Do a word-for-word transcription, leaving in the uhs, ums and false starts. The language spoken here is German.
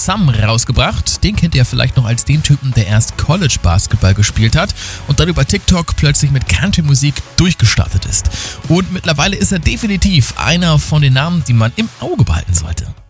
Sam rausgebracht. Den kennt ihr vielleicht noch als den Typen, der erst College-Basketball gespielt hat und dann über TikTok plötzlich mit Country-Musik durchgestartet ist. Und mittlerweile ist er definitiv einer von den Namen, die man im Auge behalten sollte.